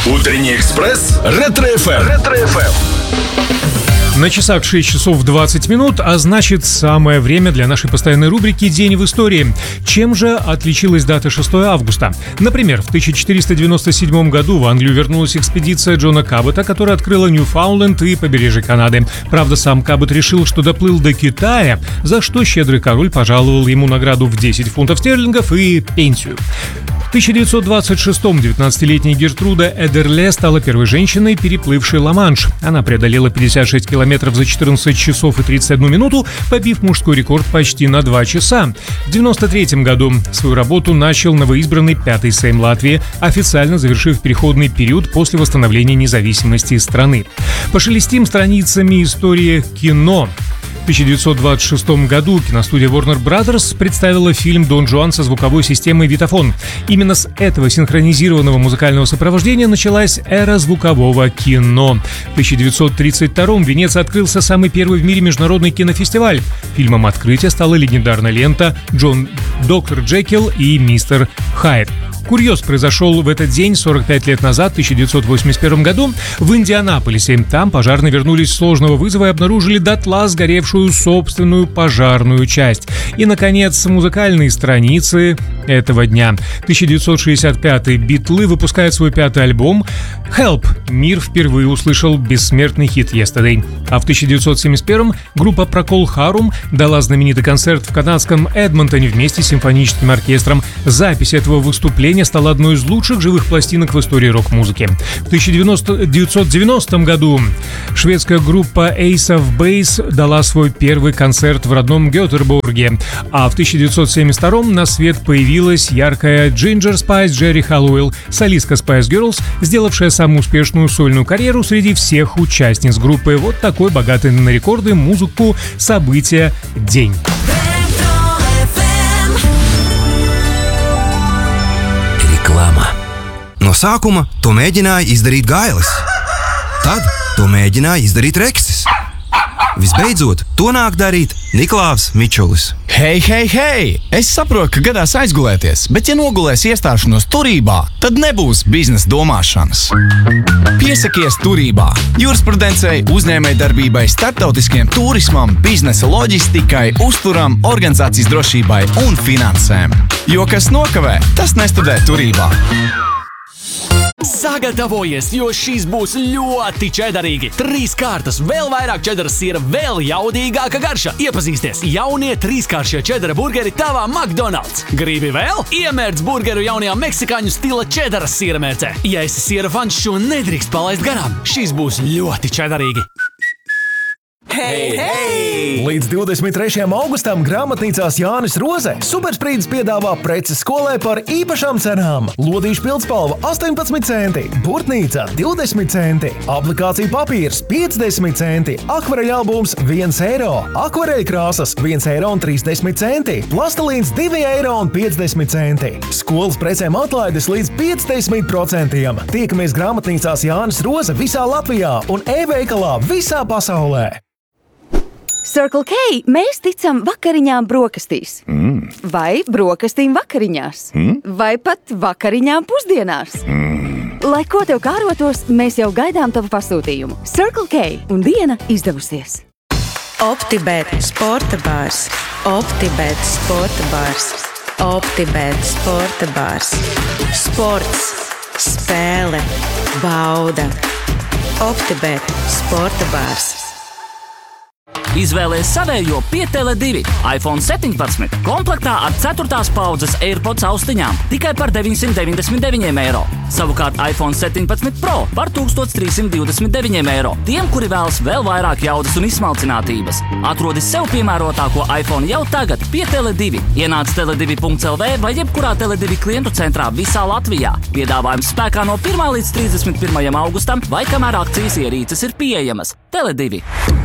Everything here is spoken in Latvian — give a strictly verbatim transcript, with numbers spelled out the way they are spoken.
Утренний экспресс Ретро-эф эм. Ретро-эф эм. На часах шесть часов двадцать минут, а значит, самое время для нашей постоянной рубрики «День в истории». Чем же отличилась дата шестого августа? Например, в тысяча четыреста девяносто седьмом году в Англию вернулась экспедиция Джона Кабота, которая открыла Ньюфаундленд и побережье Канады. Правда, сам Кабот решил, что доплыл до Китая, за что щедрый король пожаловал ему награду в десять фунтов стерлингов и пенсию. В тысяча девятьсот двадцать шестом девятнадцатилетняя Гертруда Эдерле стала первой женщиной, переплывшей Ла-Манш. Она преодолела пятьдесят шесть километров за четырнадцать часов и тридцать одну минуту, побив мужской рекорд почти на два часа. В девяносто третьем году свою работу начал новоизбранный пятый Сейм Латвии, официально завершив переходный период после восстановления независимости страны. Пошелестим страницами истории кино. В тысяча девятьсот двадцать шестом году киностудия Warner Brothers представила фильм «Дон Жуан» со звуковой системой Vitaphone. Именно с этого синхронизированного музыкального сопровождения началась эра звукового кино. В тысяча девятьсот тридцать втором в Венеции открылся самый первый в мире международный кинофестиваль. Фильмом открытия стала легендарная лента «Джон, доктор Джекил и мистер Хайд». Курьез произошел в этот день сорок пять лет назад, в тысяча девятьсот восемьдесят первом году, в Индианаполисе. Там пожарные вернулись с сложного вызова и обнаружили дотла сгоревшую собственную пожарную часть. И, наконец, музыкальные страницы этого дня. тысяча девятьсот шестьдесят пятый. Битлы выпускают свой пятый альбом «Help». Мир впервые услышал бессмертный хит «Yesterday». А в тысяча девятьсот семьдесят первом группа Procol Harum дала знаменитый концерт в канадском Эдмонтоне вместе с симфоническим оркестром. Запись этого выступления стала одной из лучших живых пластинок в истории рок-музыки. В тысяча девятьсот девяностом году шведская группа Ace of Base дала свой первый концерт в родном Гётеборге, а в тысяча девятьсот семьдесят втором на свет появилась яркая Ginger Spice Джерри Халлоуэлл, солистка Spice Girls, сделавшая самую успешную сольную карьеру среди всех участниц группы. Вот такой богатый на рекорды, музыку, события день. No sākuma to mēģināja izdarīt Gailis. Tad to mēģināja izdarīt Reksis. Visbeidzot, to nāk darīt Niklaus Mičulis. Hei, hei, hei! Es saprotu, ka gadās aizgulēties, bet ja nogulēs iestāšanos turībā, tad nebūs biznesa domāšanas. Piesakies turībā! Jurisprudencei, uzņēmējdarbībai, starptautiskiem turismam, biznesa loģistikai, uzturam, organizācijas drošībai un finansēm. Jo kas nokavē, tas nestudē turībā. Sagatavojies, jo šīs būs ļoti čedarīgi. Trīs kārtas, vēl vairāk čedaras siera, vēl jaudīgāka garša. Iepazīsties jaunie trīskāršie čedara burgeri tavā McDonald's. Gribi vēl? Iemērc burgeru jaunajā meksikāņu stila čedaras siera mērcē. Ja esi siera fans, šo nedrīkst palaist garām. Šīs būs ļoti čedarīgi. Hei, hei! Līdz divdesmit trešajam augustam grāmatnīcās Jānis Rozē Supersprīdis piedāvā preces skolai par īpašām cenām. Lodīšu pildspalva astoņpadsmit centi, burtnīca divdesmit centi, aplikācija papīrs piecdesmit centi, akvareļa albums viens eiro, akvareļa krāsas viens eiro un trīsdesmit centi, plastelīns divi eiro un piecdesmit centi. Skolas precēm atlaides līdz piecdesmit procentiem. Tiekamies grāmatnīcās Jānis Roze visā Latvijā un e-veikalā visā pasaulē. Circle K mēs ticam vakariņām brokastīs. Mm. Vai brokastīm vakariņās. Mm. Vai pat vakariņām pusdienās. Mm. Lai ko tev kārotos, mēs jau gaidām tavu pasūtījumu. Circle K un diena izdevusies. OptiBet sporta bārs. OptiBet sporta bārs. OptiBet sporta bārs. Sports, spēle, bauda. OptiBet sporta bārs. Izvēlēs savējo pie Tele divi. iPhone septiņpadsmit komplektā ar ceturtās paudzes AirPods austiņām tikai par deviņsimt deviņdesmit deviņiem eiro. Savukārt iPhone septiņpadsmit Pro par tūkstoš trīs simt divdesmit deviņiem eiro. Tiem, kuri vēlas vēl vairāk jaudas un izsmalcinātības. Atrodi sev piemērotāko iPhone jau tagad pie Tele divi. Ienāc tele divi punkts el vē vai jebkurā Tele divi klientu centrā visā Latvijā. Piedāvājums spēkā no pirmā līdz trīsdesmit pirmajam augustam vai kamēr akcijas ierīces ir pieejamas. Tele divi.